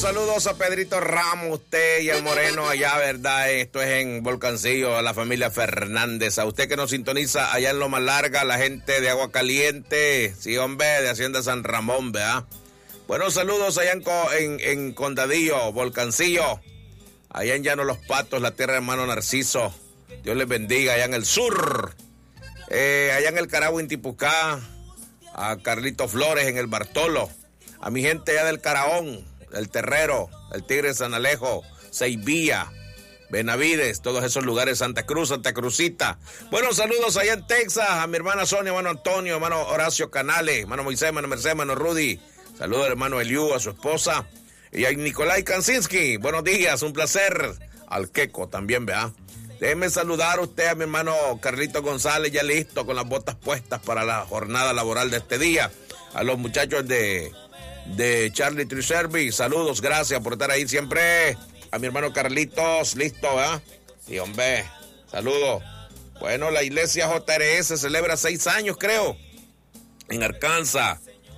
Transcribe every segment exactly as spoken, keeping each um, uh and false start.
saludos a Pedrito Ramos, usted y el Moreno allá, ¿verdad? Esto es en Volcancillo, a la familia Fernández. A usted que nos sintoniza allá en Loma Larga, la gente de Agua Caliente, sí, hombre, de Hacienda San Ramón, ¿verdad? Buenos saludos allá en, en, en Condadillo, Volcancillo, allá en Llano Los Patos, la tierra de hermano Narciso. Dios les bendiga allá en el sur. Eh, allá en el Carahue, en Tipucá, a Carlito Flores en el Bartolo, a mi gente allá del Caraón, el Terrero, el Tigre de San Alejo, Seivía, Benavides, todos esos lugares, Santa Cruz, Santa Cruzita. Buenos saludos allá en Texas, a mi hermana Sonia, hermano Antonio, hermano Horacio Canales, hermano Moisés, hermano Mercedes, hermano Rudy. Saludos al hermano Eliú, a su esposa, y a Nicolai Kansinski. Buenos días, un placer. Al Queco también, ¿verdad? Déjeme saludar a usted, a mi hermano Carlito González, ya listo, con las botas puestas para la jornada laboral de este día. A los muchachos de... de Charlie Tree Service, saludos, gracias por estar ahí siempre. A mi hermano Carlitos, listo, ¿verdad? Y hombre, saludos. Bueno, la iglesia J R S celebra seis años, creo, en Arkansas,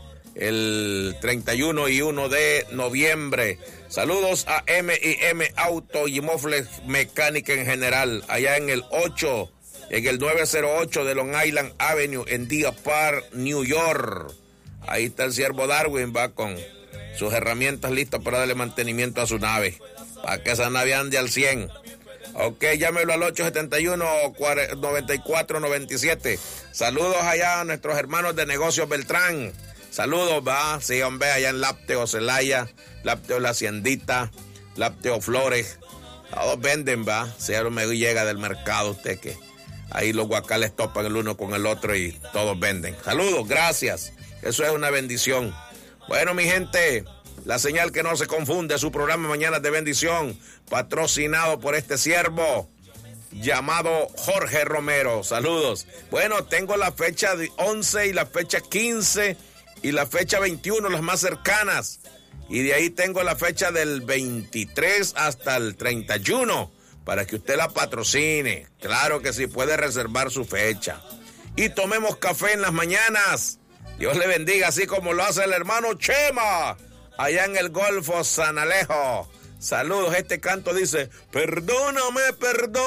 el treinta y uno y uno de noviembre. Saludos a M y M Auto y Mofles Mecánica en general, allá en el ocho, en el nueve cero ocho de Long Island Avenue, en Deer Park, New York. Ahí está el siervo Darwin, va con sus herramientas listas para darle mantenimiento a su nave, para que esa nave ande al cien. Ok, llámelo al ocho siete uno, nueve cuatro nueve siete. Saludos allá a nuestros hermanos de Negocios Beltrán. Saludos, va, sí, hombre, allá en Lápteo Celaya, Lápteo La Haciendita, Lápteo Flores. Todos venden, va, si algo me llega del mercado, usted que ahí los guacales topan el uno con el otro y todos venden. Saludos, gracias. Eso es una bendición. Bueno, mi gente, la señal que no se confunde, su programa Mañanas de Bendición, patrocinado por este siervo llamado Jorge Romero. Saludos. Bueno, tengo la fecha de once y la fecha quince y la fecha veintiuno, las más cercanas. Y de ahí tengo la fecha del veintitrés hasta el treinta y uno, para que usted la patrocine. Claro que sí, puede reservar su fecha. Y tomemos café en las mañanas. Dios le bendiga, así como lo hace el hermano Chema, allá en el Golfo San Alejo. Saludos, este canto dice, perdóname, perdóname.